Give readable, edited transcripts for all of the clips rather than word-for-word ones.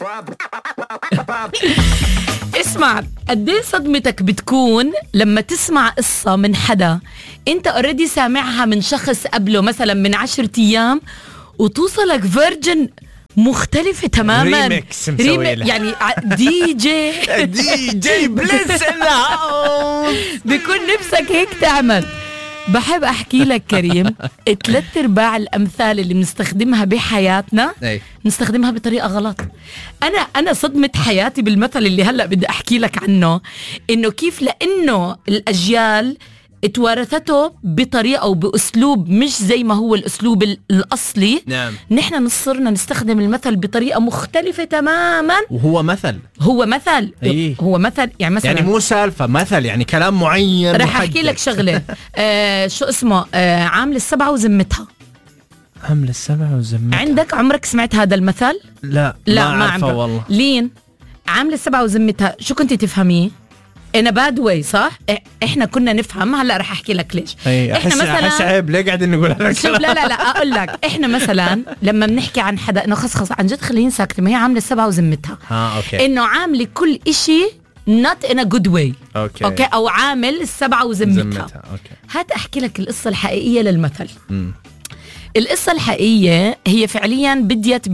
اسمع، قديه صدمتك بتكون لما تسمع قصة من حدا انت اوريدي سامعها من شخص قبله مثلا من 10 أيام وتوصلك فيرجن مختلفة تماما. ريميكس يعني دي جي بليس بيكون نفسك هيك تعمل. بحب أحكي لك كريم 3/4 الأمثال اللي بنستخدمها بحياتنا نستخدمها بطريقة غلط. أنا صدمة حياتي بالمثل اللي هلأ بدي أحكي لك عنه، إنه كيف لأنه الأجيال اتوارثته بطريقة وبأسلوب مش زي ما هو الأسلوب الأصلي. نعم. نحن صرنا نستخدم المثل بطريقة مختلفة تماما. وهو مثل هو مثل يعني مثلا يعني مو سالفة مثل، يعني كلام معين. رح أحكي لك شغلة شو اسمه عامل 7 وزمتها. عامل 7 وزمتها عندك عمرك سمعت هذا المثل؟ لا ما أعرفه والله. لين عامل 7 وزمتها شو كنت تفهميه؟ إن باد واي صح؟ إحنا كنا نفهم. هلا رح أحكي لك ليش. إحنا مثلا أحس عيب ليه قاعدين نقول هذا. شوف لا أقول لك، إحنا مثلا لما بنحكي عن حدا إنه خص عن جد خلينا ساكتة، ما هي عاملة 7 وزمتها. أوكي. إنه عاملة كل إشي not in a good way. أوكي. أو عامل 7 وزمتها. أوكي. هات أحكي لك القصة الحقيقية للمثل. القصة الحقيقية هي فعليا بديت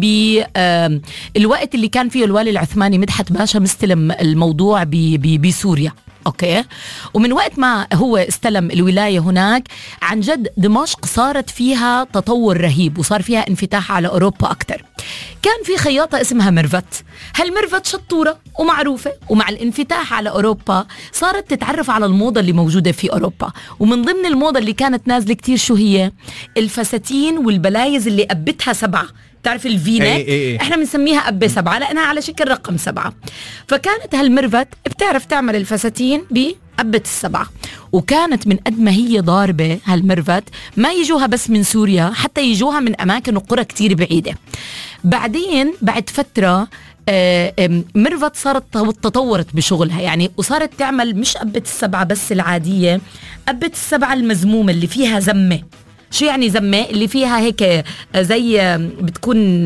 بالوقت اللي كان فيه الوالي العثماني مدحت باشا مستلم الموضوع بسوريا. أوكي. ومن وقت ما هو استلم الولاية هناك عن جد دمشق صارت فيها تطور رهيب وصار فيها انفتاح على أوروبا أكتر. كان في خياطة اسمها ميرفت. هالميرفت شطورة ومعروفة، ومع الانفتاح على أوروبا صارت تتعرف على الموضة اللي موجودة في أوروبا. ومن ضمن الموضة اللي كانت نازلة كتير شو هي؟ الفساتين والبلايز اللي قبتها 7. تعرف الفينك؟ احنا بنسميها قبة 7 لأنها على شكل رقم 7. فكانت هالميرفت بتعرف تعمل الفساتين بقبة 7. وكانت من قد ما هي ضاربة هالميرفت ما يجوها بس من سوريا، حتى يجوها من أماكن وقرى كتير بعيدة. بعدين بعد فترة ميرفت صارت تطورت بشغلها يعني، وصارت تعمل مش قبة 7 بس العادية، قبة 7 المزمومة اللي فيها زمة. شو يعني زمة؟ اللي فيها هيك زي بتكون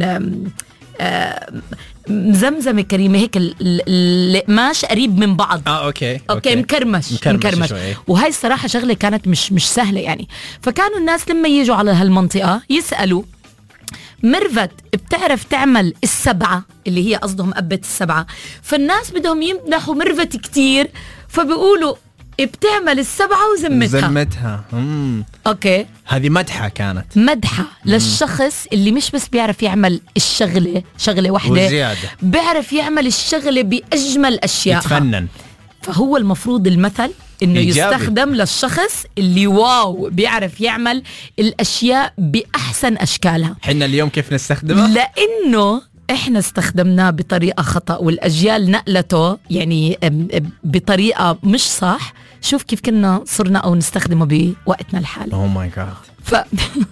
مزمزمة كريمة هيك القماش قريب من بعض. اوكي مكرمش. وهاي الصراحة شغلة كانت مش سهلة يعني. فكانوا الناس لما يجوا على هالمنطقة يسألوا ميرفت بتعرف تعمل 7 اللي هي قصدهم قبة 7. فالناس بدهم يمدحوا ميرفت كتير، فبيقولوا بتعمل 7 وزمتها. اوكي. هذه مدحة كانت مدحة للشخص اللي مش بس بيعرف يعمل شغلة واحدة وزيادة، بيعرف يعمل الشغلة بأجمل أشياء، يتفنن. فهو المفروض المثل إنه إيجابي. يستخدم للشخص اللي واو بيعرف يعمل الأشياء بأحسن أشكالها. حنا اليوم كيف نستخدمه؟ لأنه إحنا استخدمناء بطريقة خطأ والأجيال نقلته يعني بطريقة مش صح. شوف كيف كنا صرنا أو نستخدمه بوقتنا الحالي. Oh my God.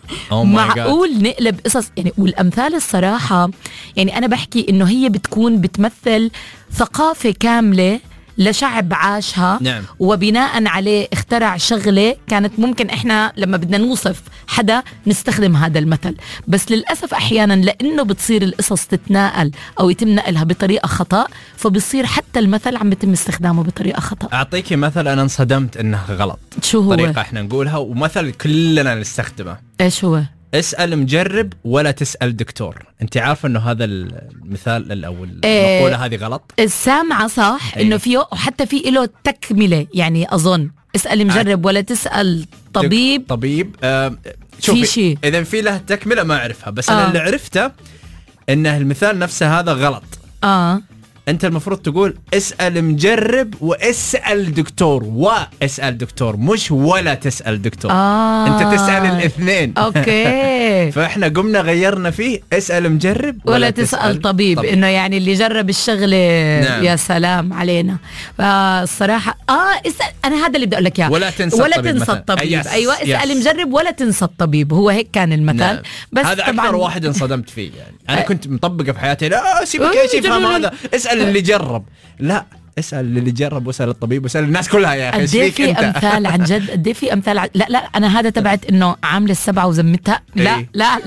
معقول نقلب قصص يعني. والأمثال الصراحة يعني أنا بحكي إنه هي بتكون بتمثل ثقافة كاملة لشعب عاشها. نعم. وبناء عليه اخترع شغلة كانت ممكن احنا لما بدنا نوصف حدا نستخدم هذا المثل، بس للأسف احيانا لانه بتصير القصص تتناقل او يتم نقلها بطريقة خطأ، فبصير حتى المثل عم يتم استخدامه بطريقة خطأ. اعطيكي مثل انا انصدمت انه غلط. شو هو؟ طريقة احنا نقولها ومثل كلنا نستخدمه. ايش هو؟ اسأل مجرب ولا تسأل دكتور. انت عارفه انه هذا المثال الاول المقولة هذه غلط؟ السامعة صح. انه فيه وحتى في له تكملة يعني اظن اسأل مجرب ولا تسأل طبيب. شوفي اذا في له تكملة ما اعرفها، بس انا اللي عرفته انه المثال نفسه هذا غلط. انت المفروض تقول اسأل مجرب واسأل دكتور، واسأل دكتور مش ولا تسأل دكتور. انت تسأل الاثنين. اوكي. فاحنا قمنا غيرنا فيه اسأل مجرب ولا تسأل طبيب. انه يعني اللي جرب الشغلة. نعم. يا سلام علينا. فالصراحة اسأل. انا هذا اللي بدي اقول لك اياه، ولا تنسى الطبيب. ايوه اسأل مجرب ولا تنسى الطبيب. هو هيك كان المثل. نعم. بس هذا اكثر واحد انصدمت فيه يعني. انا كنت مطبقه في حياتي. لا سيبك ايش يفهم هذا، اسأل اللي جرب. لا اسال اللي جرب واسال الطبيب واسال الناس كلها يا اخي. قد ايه في امثال عن جد، قد ايه في امثال لا انا هذا تبعت انه عامله السبعه وزمتها. لا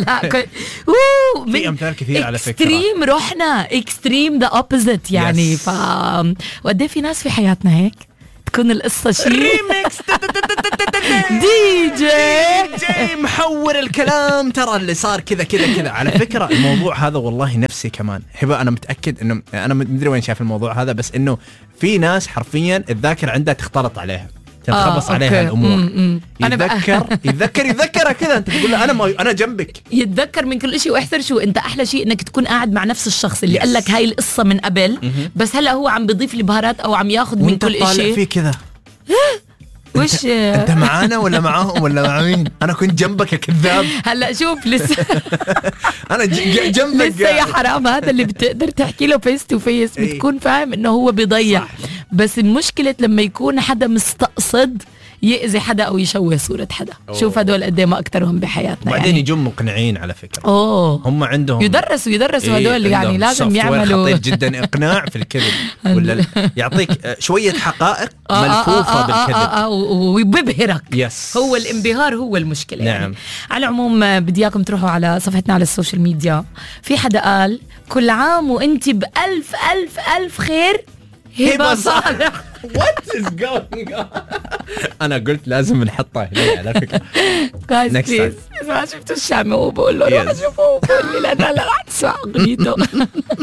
في امثال كثير على فكره. اكستريم رحنا اكستريم ذا اوبوزيت يعني. وقد ايه في ناس في حياتنا هيك تكون القصه شيء ريميكس دي جي محور الكلام. ترى اللي صار كذا على فكره الموضوع هذا والله نفسي كمان هبه. انا متاكد انه انا مدري وين شايف الموضوع هذا، بس انه في ناس حرفيا الذاكره عندها تختلط عليها، تنخبص عليها الامور. يتذكر كذا. انت تقول له انا جنبك، يتذكر من كل شيء. واحسر شو انت احلى شيء انك تكون قاعد مع نفس الشخص اللي قال لك هاي القصه من قبل، بس هلا هو عم بيضيف لي بهارات او عم ياخذ من كل شيء. طالع فيه كذا وش انت معانا ولا معاهم ولا مع مين؟ انا كنت جنبك يا كذاب. هلا شوف لسه انا جنبك لسه يا حرام. هذا اللي بتقدر تحكي له فيس تو فيس بتكون فاهم انه هو بيضيع صح. بس المشكله لما يكون حدا مستقصد يأذي حدا او يشوه صوره حدا. شوف هدول قد ايه ما اكثرهم بحياتنا. وبعدين يعني يجون مقنعين على فكره. هم عندهم يدرسوا هدول يعني لازم يعملوا خطير جدا اقناع في الكذب ولا يعطيك شويه حقائق ملفوفه بالكذب وبيبهرك. هو الانبهار هو المشكله. نعم. يعني على العموم بدي اياكم تروحوا على صفحتنا على السوشيال ميديا. في حدا قال كل عام وانت بألف ألف ألف خير هبة صالح. What is going on؟ أنا قلت لازم نحطها هنا على فكرة. guys please ما شفتوا الشامي وبقول له روح شوفوه بقول لي لا راح تسمع أغنيته.